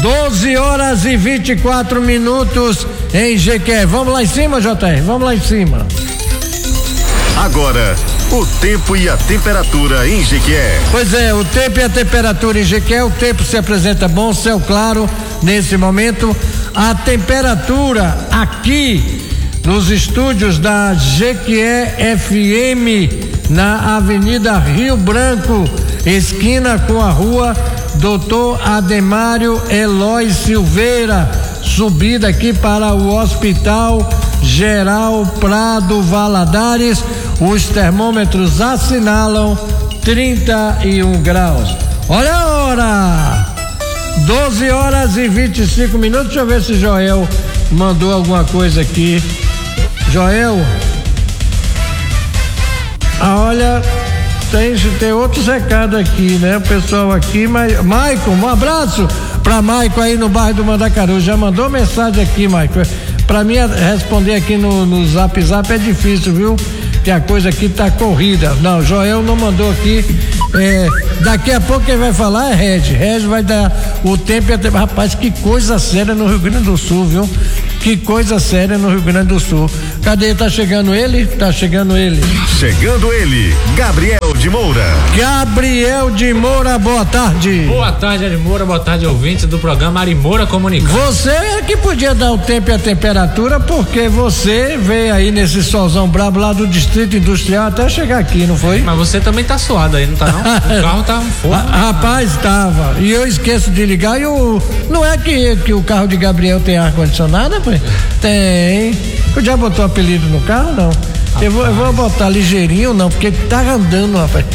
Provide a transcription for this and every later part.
12h24 em Jequié. Vamos lá em cima, JR, vamos lá em cima. Agora, o tempo e a temperatura em Jequié. Pois é, o tempo e a temperatura em Jequié, o tempo se apresenta bom, céu claro nesse momento. A temperatura aqui nos estúdios da Jequié FM, na Avenida Rio Branco, esquina com a rua Doutor Ademário Eloy Silveira, subida aqui para o Hospital Geral Prado Valadares. Os termômetros assinalam 31 graus. Olha a hora! 12h25. Deixa eu ver se Joel mandou alguma coisa aqui. Joel, olha, tem outros recados aqui, né? O pessoal aqui, Maicon, um abraço pra Maicon aí no bairro do Mandacaru. Já mandou mensagem aqui, Maicon. Pra mim responder aqui no Zap é difícil, viu? Que a coisa aqui tá corrida. Não, Joel não mandou aqui. Daqui a pouco quem vai falar é Regis vai dar o tempo e a tempo. Rapaz, que coisa séria no Rio Grande do Sul, viu? Que coisa séria no Rio Grande do Sul. Cadê? Tá chegando ele? Chegando ele, Gabriel de Moura. Gabriel de Moura, boa tarde. Boa tarde, Ari Moura, boa tarde, ouvintes do programa Ari Moura Comunicando. Você é que podia dar o tempo e a temperatura, porque você veio aí nesse solzão brabo lá do Distrito Industrial até chegar aqui, não foi? Mas você também tá suado aí, não tá não? O carro tá um fogo. Rapaz, tava. E eu esqueço de ligar não é que o carro de Gabriel tem ar-condicionado, rapaz? Tem. Eu já botou apelido no carro, não? Eu vou botar ligeirinho, não, porque tá andando, rapaz.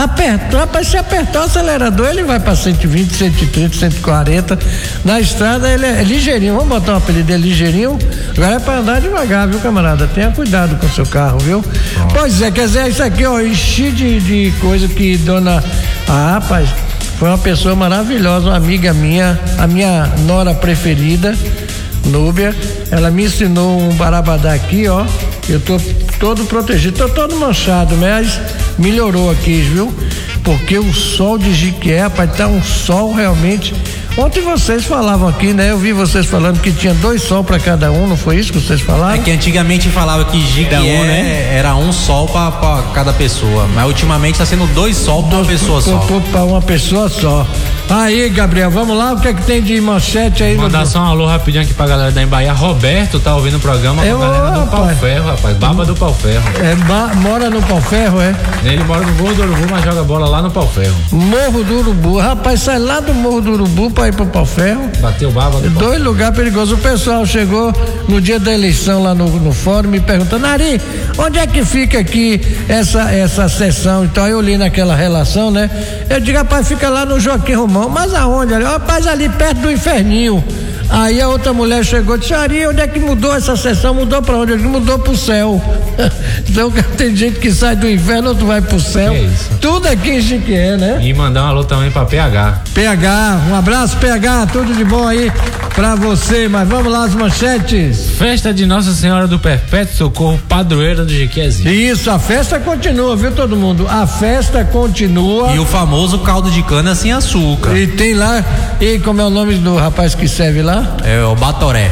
Se apertar o acelerador, ele vai pra 120, 130, 140. Na estrada, ele é ligeirinho. Vamos botar um apelido dele ligeirinho. Agora é pra andar devagar, viu, camarada? Tenha cuidado com o seu carro, viu? Pois é, quer dizer, isso aqui, ó, enchi de coisa que dona. Rapaz, foi uma pessoa maravilhosa, uma amiga minha, a minha nora preferida, Núbia. Ela me ensinou um barabadá aqui, ó. Eu tô todo protegido, tô todo manchado, mas melhorou aqui, viu? Porque o sol de Jequié, rapaz, tá um sol realmente. Ontem vocês falavam aqui, né? Eu vi vocês falando que tinha 2 sol para cada um, não foi isso que vocês falaram? É que antigamente falava que Jequié era um sol para cada pessoa, mas ultimamente tá sendo 2 sol para uma pessoa só. Para uma pessoa só. Aí, Gabriel, vamos lá, o que é que tem de manchete aí? Mandar só um alô rapidinho aqui pra galera da Embaia. Roberto tá ouvindo o programa com a galera do Pau Ferro, rapaz, baba do Pau Ferro. Mora no Pau Ferro, é? Ele mora no Morro do Urubu, mas joga bola lá no Pau Ferro. Morro do Urubu, rapaz, sai lá do Morro do Urubu pra ir pro Pau Ferro. Bateu baba do Pau. 2 lugares perigosos. O pessoal chegou no dia da eleição lá no fórum me perguntando: Ari, onde é que fica aqui essa sessão? Então eu li naquela relação, né? Eu digo, rapaz, fica lá no Joaquim Romão. Mas aonde? Rapaz, ali perto do Inferninho. Aí a outra mulher chegou e disse: Ari, onde é que mudou essa sessão? Mudou pra onde? Ele mudou pro céu. Então tem gente que sai do inferno, outro vai pro céu. Que isso? Tudo aqui em Jequié, né? E mandar um alô também pra PH. Um abraço, PH, tudo de bom aí pra você. Mas vamos lá, as manchetes. Festa de Nossa Senhora do Perpétuo Socorro, padroeira do Jequiézinho. Isso, a festa continua, viu, todo mundo? A festa continua. E o famoso caldo de cana sem açúcar. E tem lá, e como é o nome do rapaz que serve lá? É o Batoré.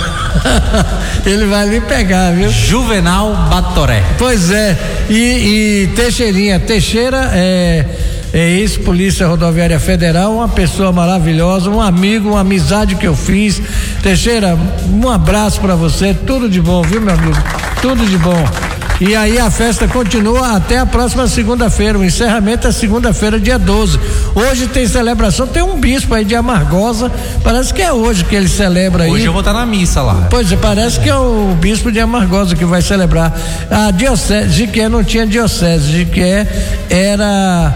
Ele vai ali pegar, viu? Juvenal Batoré. Pois é. E Teixeira é ex-polícia rodoviária federal, uma pessoa maravilhosa, um amigo, uma amizade que eu fiz. Teixeira, um abraço pra você, tudo de bom, viu, meu amigo? Tudo de bom. E aí a festa continua até a próxima segunda-feira. O encerramento é segunda-feira, dia 12. Hoje tem celebração, tem um bispo aí de Amargosa. Parece que é hoje que ele celebra aí. Hoje eu vou estar na missa lá. Pois é, parece que é o bispo de Amargosa que vai celebrar. A diocese, Jequié não tinha diocese, Jequié era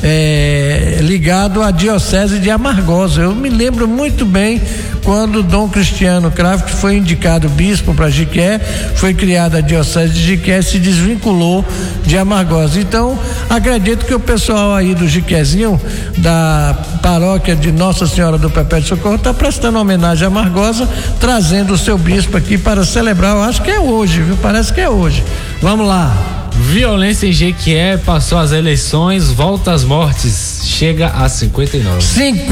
ligado à diocese de Amargosa. Eu me lembro muito bem quando Dom Cristiano Kraft foi indicado bispo para Jequié, foi criada a diocese de Jequié, se desvinculou de Amargosa. Então, acredito que o pessoal aí do Jequiézinho, da paróquia de Nossa Senhora do Perpétuo Socorro, está prestando homenagem a Amargosa, trazendo o seu bispo aqui para celebrar. Eu acho que é hoje, viu? Parece que é hoje. Vamos lá. Violência em Jequié passou as eleições, volta às mortes, chega a 59.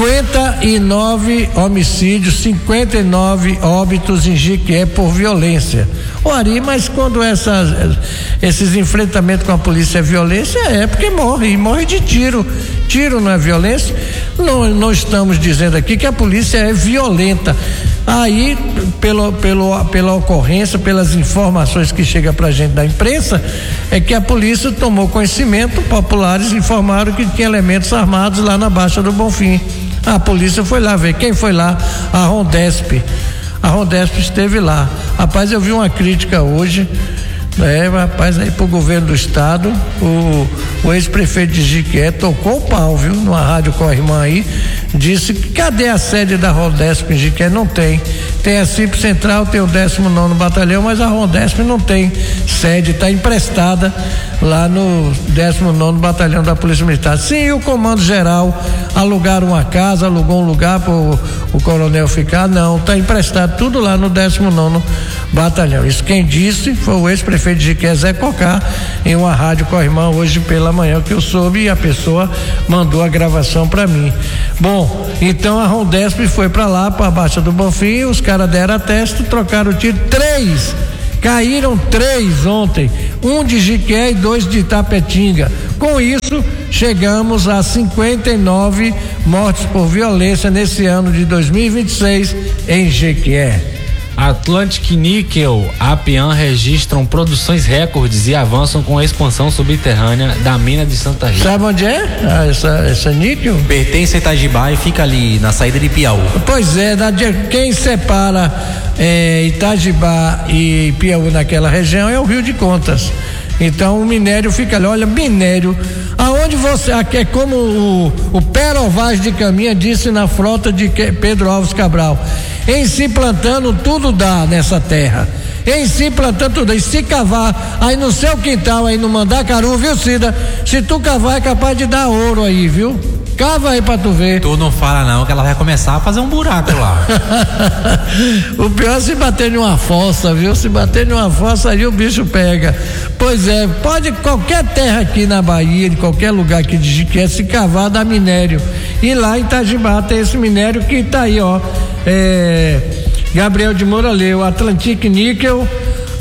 59 homicídios, 59 óbitos em Jequié por violência. Ari, mas quando esses enfrentamentos com a polícia é violência, é porque morre de tiro. Tiro não é violência? Não estamos dizendo aqui que a polícia é violenta. Aí, pela ocorrência, pelas informações que chegam pra gente da imprensa, é que a polícia tomou conhecimento, populares informaram que tinha elementos armados lá na Baixa do Bonfim. A polícia foi lá ver. Quem foi lá? A Rondesp. A Rondesp esteve lá. Rapaz, eu vi uma crítica hoje, rapaz, aí pro governo do estado, o ex-prefeito de Jequié tocou o pau, viu? Numa rádio Corrimã aí, disse que cadê a sede da Rondesp em Jequié? Não tem. Tem a CIP Central, tem o 19º Batalhão, mas a Rondesp não tem sede, está emprestada lá no 19º Batalhão da Polícia Militar. Sim, e o Comando Geral alugaram uma casa, alugou um lugar para o coronel ficar? Não, está emprestado tudo lá no 19º Batalhão. Isso quem disse foi o ex-prefeito de Jequié, Zé Cocá, em uma rádio Corrimã hoje pela manhã, que eu soube, e a pessoa mandou a gravação para mim. Bom, então a Rondesp foi para lá, para a Baixa do Bonfim, os caras deram a testa, trocaram o tiro, caíram 3 ontem, 1 de Jequié e 2 de Itapetinga. Com isso, chegamos a 59 mortes por violência nesse ano de 2026 em Jequié. Atlantic Níquel, Apian registram produções recordes e avançam com a expansão subterrânea da mina de Santa Rita. Sabe onde é essa níquel? Pertence a Itajibá e fica ali na saída de Piauí. Pois é, quem separa Itajibá e Piauí naquela região é o Rio de Contas. Então o minério fica ali, olha, minério, aonde você, aqui é como o Pero Vaz de Caminha disse na frota de Pedro Alves Cabral, em si plantando tudo dá nessa terra, em si plantando tudo, e se cavar aí no seu quintal, aí no Mandacaru, viu, Cida, se tu cavar é capaz de dar ouro aí, viu? Cava aí pra tu ver. Tu não fala não, que ela vai começar a fazer um buraco lá. O pior é se bater numa fossa, viu? Se bater numa fossa aí o bicho pega. Pois é, pode qualquer terra aqui na Bahia, de qualquer lugar aqui de Jequié, se cavar dá minério. E lá em Itajibá tem esse minério que tá aí, ó. Gabriel de Moura leu, Atlantic Níquel,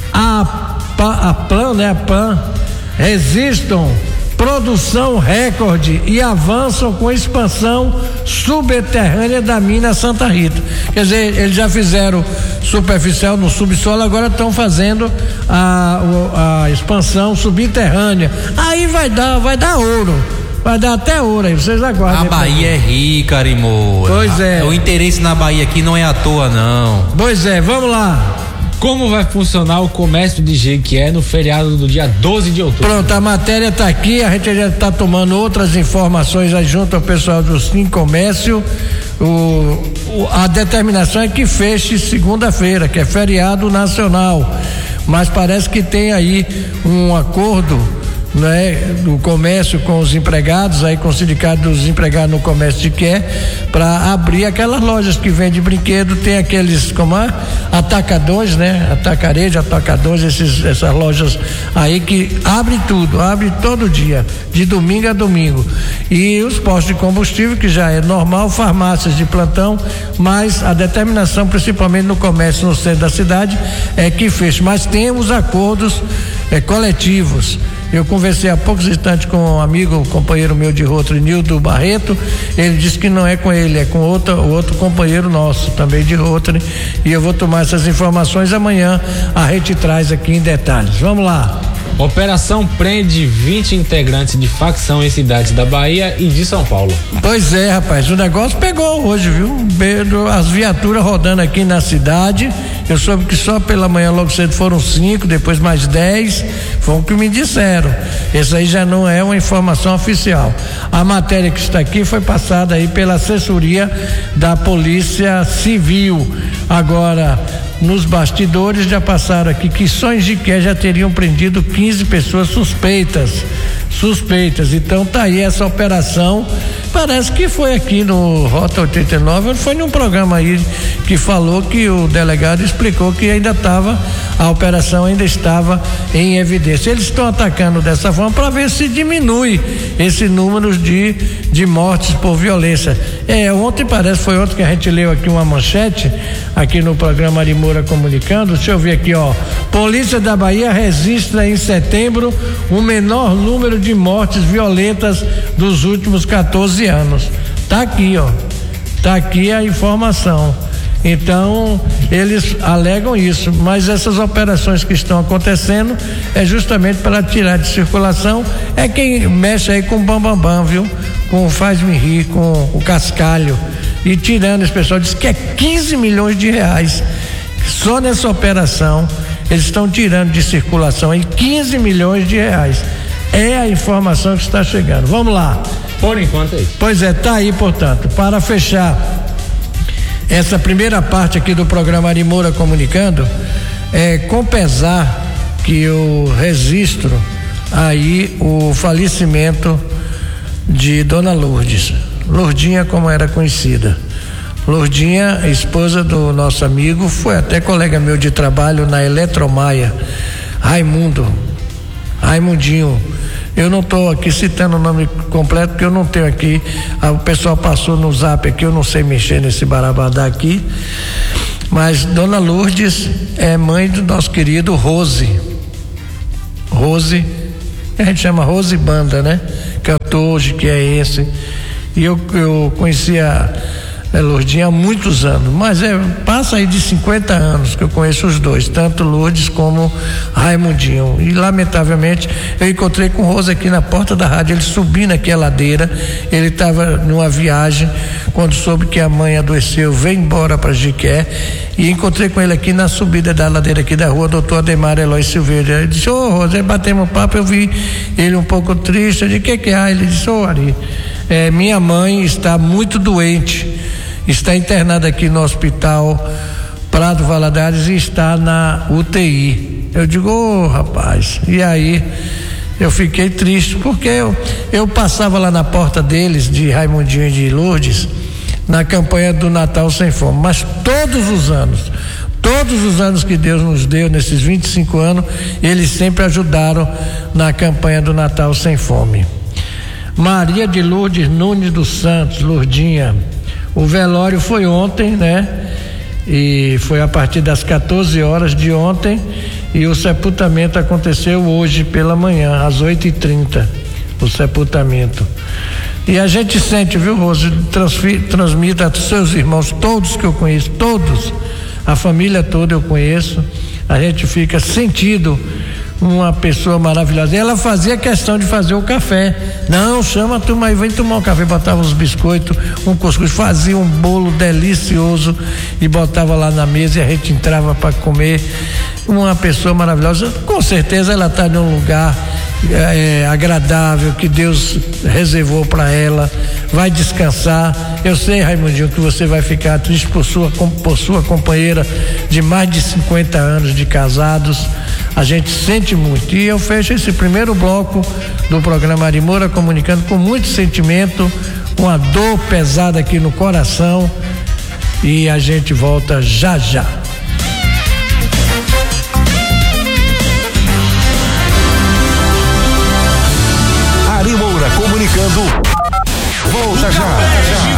a PAN, resistam, produção recorde e avançam com expansão subterrânea da mina Santa Rita. Quer dizer, eles já fizeram superficial no subsolo, agora estão fazendo a expansão subterrânea. Aí vai dar ouro. Vai dar até ouro aí, vocês aguardem. A Bahia é rica, Arimoura. Pois é. O interesse na Bahia aqui não é à toa, não. Pois é, vamos lá. Como vai funcionar o comércio de Jequié no feriado do dia 12 de outubro? Pronto, a matéria está aqui, a gente já está tomando outras informações aí junto ao pessoal do Sim Comércio. A determinação é que feche segunda-feira, que é feriado nacional, mas parece que tem aí um acordo, do comércio com os empregados, aí com o sindicato dos empregados no comércio de Jequié, para abrir aquelas lojas que vendem brinquedo, tem aqueles atacadores, atacarejo, atacadores, essas lojas aí que abre tudo, abre todo dia, de domingo a domingo, e os postos de combustível, que já é normal, farmácias de plantão, mas a determinação, principalmente no comércio no centro da cidade, é que feche, mas temos acordos coletivos. Eu conversei há poucos instantes com um amigo, companheiro meu de Rotary, Nildo Barreto. Ele disse que não é com ele, é com outro companheiro nosso, também de Rotary. E eu vou tomar essas informações amanhã, a gente traz aqui em detalhes. Vamos lá. Operação prende 20 integrantes de facção em cidades da Bahia e de São Paulo. Pois é, rapaz, o negócio pegou hoje, viu? As viaturas rodando aqui na cidade. Eu soube que só pela manhã logo cedo foram 5, depois mais 10. Foi o que me disseram. Isso aí já não é uma informação oficial. A matéria que está aqui foi passada aí pela assessoria da Polícia Civil. Agora, nos bastidores já passaram aqui que só em Jequié já teriam prendido 15 pessoas suspeitas. Então tá aí essa operação. Parece que foi aqui no Rota 89, foi num programa aí que falou que o delegado explicou que a operação ainda estava em evidência. violência. Eles estão atacando dessa forma para ver se diminui esse número de mortes por violência. Foi ontem que a gente leu aqui uma manchete aqui no programa Ari Moura Comunicando. Deixa eu ver aqui, ó. Polícia da Bahia registra em setembro o menor número de mortes violentas dos últimos 14 anos. Tá aqui, ó. Tá aqui a informação. Então, eles alegam isso, mas essas operações que estão acontecendo é justamente para tirar de circulação, é quem mexe aí com o bambambam, viu? Com o faz-me rir, com o cascalho, e tirando, esse pessoal diz que é 15 milhões de reais, só nessa operação, eles estão tirando de circulação aí 15 milhões de reais, é a informação que está chegando. Vamos lá. Por enquanto é isso. Pois é, tá aí, portanto, para fechar essa primeira parte aqui do programa Ari Moura Comunicando, com pesar que eu registro aí o falecimento de Dona Lourdes, Lourdinha como era conhecida. Lourdinha, esposa do nosso amigo, foi até colega meu de trabalho na Eletromaia, Raimundinho. Eu não estou aqui citando o nome completo porque eu não tenho aqui. O pessoal passou no zap aqui, eu não sei mexer nesse barabadá aqui. Mas Dona Lourdes é mãe do nosso querido Rose, a gente chama Rose Banda, né? Cantor, que é esse. E eu conhecia a Lourdinha há muitos anos, mas passa aí de 50 anos que eu conheço os dois, tanto Lourdes como Raimundinho, e lamentavelmente eu encontrei com o Rose aqui na porta da rádio, ele subindo aqui a ladeira, ele estava numa viagem, quando soube que a mãe adoeceu, veio embora para Jiqué, e encontrei com ele aqui na subida da ladeira aqui da rua, doutor Ademar Eloy Silveira. Ele disse: ô Rose, batemos papo, eu vi ele um pouco triste, eu disse: que há? Ele disse: ô Ari, minha mãe está muito doente, está internada aqui no hospital Prado Valadares e está na UTI. Eu digo: ô rapaz, e aí eu fiquei triste, porque eu passava lá na porta deles, de Raimundinho e de Lourdes, na campanha do Natal Sem Fome, mas todos os anos que Deus nos deu, nesses 25 anos, eles sempre ajudaram na campanha do Natal Sem Fome. Maria de Lourdes Nunes dos Santos, Lourdinha, o velório foi ontem, né? E foi a partir das 14 horas de ontem, e o sepultamento aconteceu hoje pela manhã, às 8h30, o sepultamento. E a gente sente, viu, Rose, transmita a seus irmãos, todos que eu conheço, todos, a família toda eu conheço, a gente fica sentido, uma pessoa maravilhosa. E ela fazia questão de fazer o café. Não, chama a turma aí, vem tomar um café. Botava uns biscoitos, um cuscuz, fazia um bolo delicioso e botava lá na mesa e a gente entrava para comer. Uma pessoa maravilhosa. Com certeza ela está num lugar agradável que Deus reservou para ela. Vai descansar. Eu sei, Raimundinho, que você vai ficar triste por sua companheira de mais de 50 anos de casados. A gente sente muito. E eu fecho esse primeiro bloco do programa Ari Moura Comunicando com muito sentimento, uma dor pesada aqui no coração, e a gente volta já já. Ari Moura Comunicando. Volta já.